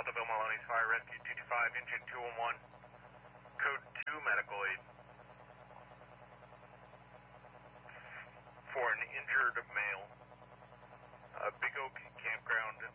Deltaville Maloney's Fire Rescue 225, engine 211, code 2 medical aid. For an injured male. Big Oak Campground,